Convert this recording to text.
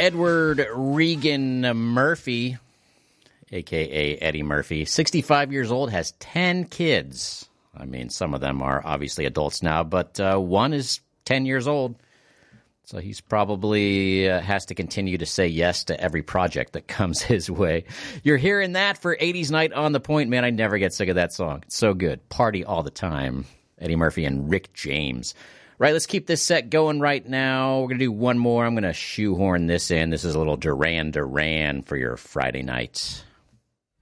Edward Regan Murphy, a.k.a. Eddie Murphy, 65 years old, has 10 kids. I mean, some of them are obviously adults now, but one is 10 years old. So he's probably has to continue to say yes to every project that comes his way. You're hearing that for 80s Night on the Point. Man, I never get sick of that song. It's so good. Party all the time. Eddie Murphy and Rick James. Right, let's keep this set going right now. We're going to do one more. I'm going to shoehorn this in. This is a little Duran Duran for your Friday night.